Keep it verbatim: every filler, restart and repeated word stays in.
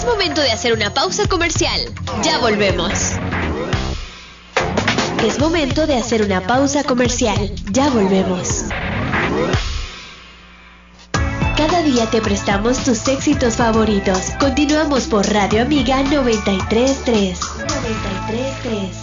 Es momento de hacer una pausa comercial. Ya volvemos. Es momento de hacer una pausa comercial. Ya volvemos. Cada día te prestamos tus éxitos favoritos. Continuamos por Radio Amiga noventa y tres punto tres. noventa y tres punto tres.